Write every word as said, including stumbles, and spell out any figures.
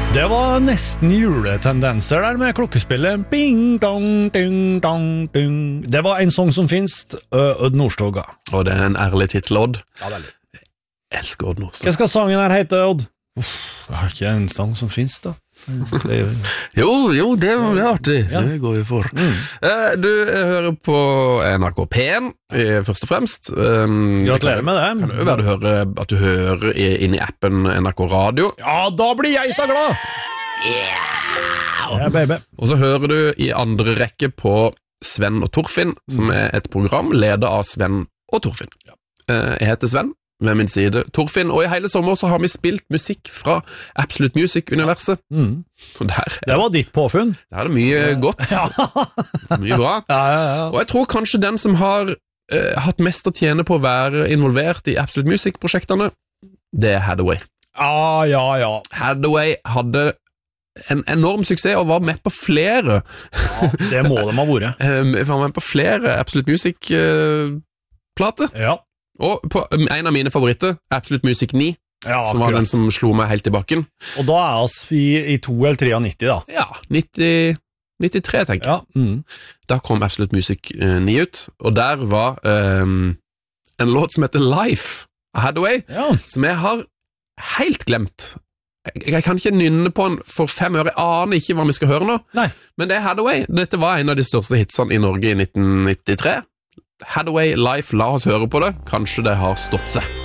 Det var nesten juletendenser der med klokkespillet. Bing, dong, ding, dong, ding. Det var en sang som finnes, Odd Nordstoga. Og det er en ærlig titel, Odd. Ja, veldig. Jeg elsker Odd Nordstoga. Hva skal sangen her hete, Odd? Uff, jeg har ikke en sang som finnes da. jo, jo, det var det artig. Ja. Det går vi for. Mm. Eh, du hører på N R K P en, først og fremst. Um, Gratulerer med det. Kan det jo være du hører, at du hører inn i appen N R K Radio. Ja, da blir jeg da glad! Yeah! Ja, baby. Og så hører du i andre rekke på Sven og Torfinn, som er et program ledet av Sven og Torfinn. Ja. Eh, jeg heter Sven. Ved min side, Torfinn, og i hele sommer så har vi spilt musikk fra Absolute Music-universet. Mm. Der, det var ditt påfunn. Der er det mye godt. Ja. Mye bra. Ja, ja, ja. Og jeg tror kanskje den som har uh, hatt mest å tjene på å være involvert i Absolute Music-prosjektene, det er Hathaway. Ja, ja, ja. Hathaway hadde en enorm suksess og var med på flere. Ja, det må de ha vært. um, var med på flere Absolute Music-plater. Uh, ja. Og på en av mine favoritter, Absolute Music ni, ja, som var den som slo meg helt i bakken. Og da er vi i, i to eller tre av nitti da. Ja, nitti, nittitre tenker jeg. Ja, mm. Da kom Absolute Music uh, ni ut, og der var um, en låt som heter Life av Hathaway, ja. Som jeg har helt glemt. Jeg, jeg kan ikke nynne på den for fem år, jeg aner ikke hva vi skal høre nå. Nei. Men det er Hathaway. Dette var en av de største hitsene i Norge i nitten nittitre. Hathaway Life, la oss høre på det. Kanskje det har stått seg.